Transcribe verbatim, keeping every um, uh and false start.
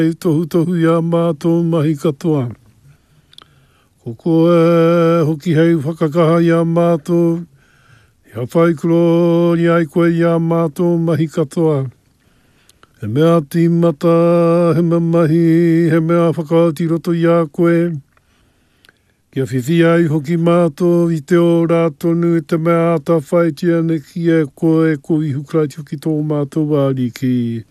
E tohu tohu ia mātou mahi katoa. Ko koe hoki hei whakakaha ia mātou. Ia whai kuro ni ai koe ia mātou mahi katoa. He mea tīmata, he mea mahi, he mea whakaoti roto ia koe. Kia whiwhi ai hoki mātou i te o rātonu e te mea ata whaitia ne kia koe ko i hukraiti hoki tō mātou wāriki.